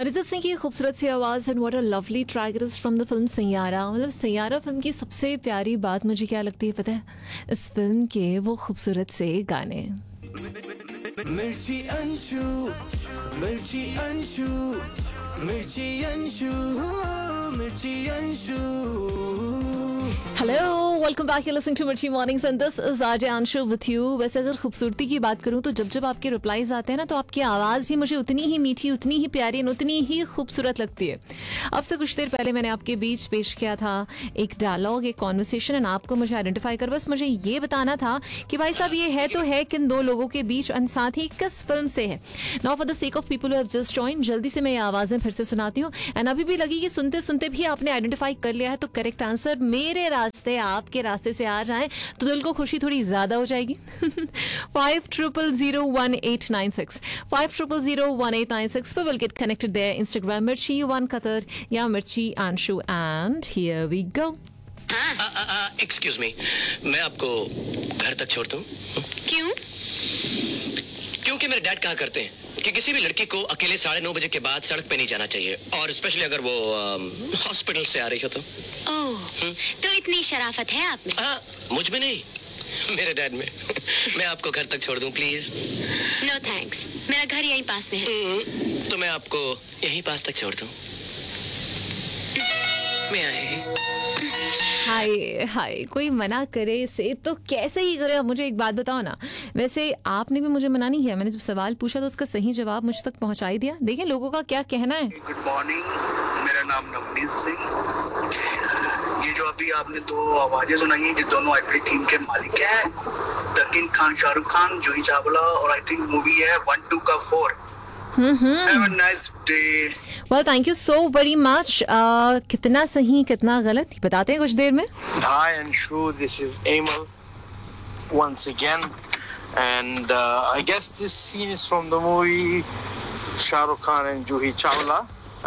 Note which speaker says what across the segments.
Speaker 1: अरिजीत सिंह की खूबसूरत सी आवाज़ and what a lovely track it is from the film Saiyaara. मतलब सैयारा फिल्म की सबसे प्यारी बात मुझे क्या लगती है पता है? इस फिल्म के वो खूबसूरत से गाने।
Speaker 2: मिर्ची अंशु, मिर्ची अंशु, मिर्ची अंशु, मिर्ची Anshu.
Speaker 1: Hello, welcome back, you listening to मिर्ची mornings and this is RJ Anshu with you. वैसे अगर खूबसूरती की बात करूं तो जब जब आपके रिप्लाईज आते हैं ना तो आपकी आवाज़ भी मुझे उतनी ही मीठी, उतनी ही प्यारी और उतनी ही खूबसूरत लगती है। अब से कुछ देर पहले मैंने आपके बीच पेश किया था एक डायलॉग, एक कॉन्वर्सेशन एंड आपको मुझे आइडेंटिफाई कर बस मुझे ये बताना था कि भाई साहब ये है तो है किन दो लोगों के बीच और साथ ही किस फिल्म से है। Now for the sake of people who have just joined, जल्दी से मैं ये आवाज़ें फिर से सुनाती हूँ एंड अभी भी लगी कि सुनते सुनते भी आपने आइडेंटिफाई कर लिया है तो करेक्ट आंसर मेरे रास्ते आपके रास्ते से आ जाएं तो दिल को खुशी थोड़ी ज्यादा हो जाएगी। 50001896 50001896 we will get connected there. Instagram मिर्ची वन कतर या मिर्ची आंशु and here we go.
Speaker 3: Excuse me, मैं आपको घर तक छोड़ता हूँ।
Speaker 4: क्यों?
Speaker 3: क्योंकि मेरे डैड कहा करते हैं कि किसी भी लड़की को अकेले 9:30 बजे के बाद सड़क पे नहीं जाना चाहिए, और स्पेशली अगर वो हॉस्पिटल से आ रही हो तो।
Speaker 4: ओह, तो इतनी शराफत है आप में?
Speaker 3: हाँ, मुझ में नहीं, मेरे डैड में। मैं आपको घर तक छोड़ दूं प्लीज?
Speaker 4: नो थैंक्स, मेरा घर यहीं पास में है।
Speaker 3: तो मैं आपको यहीं पास तक छोड़ दूं? मैं आए।
Speaker 1: हाय हाय, कोई मना करे से तो कैसे ही करे। अब मुझे एक बात बताओ ना, वैसे आपने भी मुझे मना नहीं किया। मैंने जब सवाल पूछा तो उसका सही जवाब मुझ तक पहुंचा ही दिया। देखें लोगों का क्या कहना है।
Speaker 5: गुड मॉर्निंग, मेरा नाम नवनीत सिंह। ये जो अभी आपने दो आवाजें सुनाई हैं, जो दोनों आईपीएल टीम के मालिक हैं, दरकिन खान, शाहरुख खान, जूही चावला, और आई थिंक मूवी है 1, 2 का 4। Have a nice day.
Speaker 1: Well, thank you so very much. कितना सही कितना गलत बताते हैं कुछ देर में।
Speaker 6: Hi Anshu, this is Amal once again, and I guess this scene is from the movie Shah Rukh Khan and Juhi Chawla.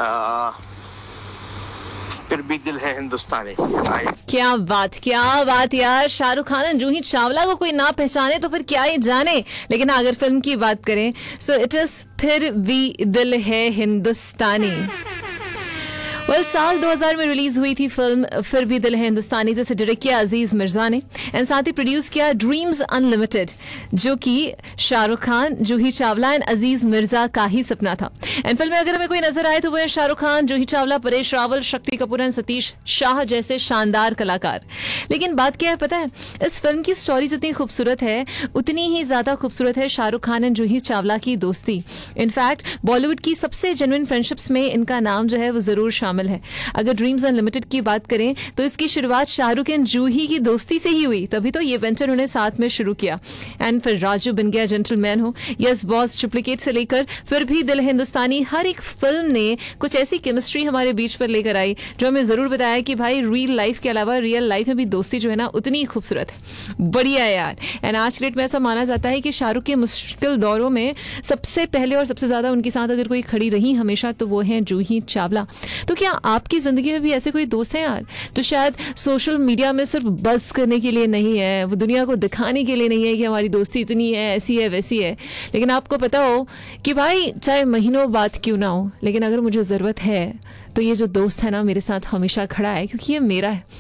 Speaker 6: फिर भी दिल है हिंदुस्तानी।
Speaker 1: क्या बात यार, शाहरुख खान और जूही चावला को कोई ना पहचाने तो फिर क्या ही जाने। लेकिन अगर फिल्म की बात करें सो इट इज फिर भी दिल है हिंदुस्तानी। साल 2000 में रिलीज हुई थी फिल्म फिर भी दिल है हिंदुस्तानी, जिसे डायरेक्ट किया अजीज मिर्जा ने एंड साथ ही प्रोड्यूस किया ड्रीम्स अनलिमिटेड, जो कि शाहरुख खान, जूही चावला एंड अजीज मिर्जा का ही सपना था। एंड फिल्म में अगर हमें कोई नजर आए तो वो है शाहरुख खान, जूही चावला, परेश रावल, शक्ति कपूर एंड सतीश शाह जैसे शानदार कलाकार। लेकिन बात क्या है पता है, इस फिल्म की स्टोरी जितनी खूबसूरत है उतनी ही ज्यादा खूबसूरत है शाहरुख खान एंड जूही चावला की दोस्ती। इनफैक्ट बॉलीवुड की सबसे जेन्युइन फ्रेंडशिप्स में इनका नाम जो है वो जरूर शामिल है। अगर ड्रीम्स अनलिमिटेड की बात करें तो इसकी शुरुआत शाहरुख एंड जूही की दोस्ती से ही हुई, तभी तो ये वेंचर उन्होंने साथ में शुरू किया। एंड फिर राजू बन गया जेंटलमैन हो, यस बॉस, डुप्लीकेट से लेकर फिर भी दिल हिंदुस्तानी, हर एक फिल्म ने कुछ ऐसी केमिस्ट्री हमारे बीच पर लेकर आई जो हमें जरूर बताया कि भाई रियल लाइफ के अलावा रियल लाइफ में भी दोस्ती जो है ना उतनी खूबसूरत है। बढ़िया है यार। एंड आज के डेट में ऐसा माना जाता है कि शाहरुख के मुश्किल दौरों में सबसे पहले और सबसे ज्यादा उनके साथ अगर कोई खड़ी रही हमेशा तो वो है जूही चावला। तो क्या आपकी जिंदगी में भी ऐसे कोई दोस्त है यार तो शायद सोशल मीडिया में सिर्फ बस करने के लिए नहीं है, वो दुनिया को दिखाने के लिए नहीं है कि हमारी दोस्ती इतनी है, ऐसी है, वैसी है, लेकिन आपको पता हो कि भाई चाहे महीनों बाद क्यों ना हो, लेकिन अगर मुझे ज़रूरत है तो ये जो दोस्त है ना मेरे साथ हमेशा खड़ा है, क्योंकि ये मेरा है।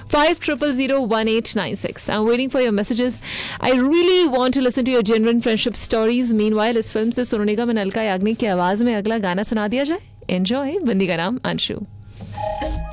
Speaker 1: 50001896 I'm waiting for your messages. I really want to listen to your genuine friendship stories. Meanwhile, इस फिल्म से सोनिका में अलका याग्निक की आवाज़ में अगला गाना सुना दिया जाए। Enjoy। बंदी का नाम अंशु।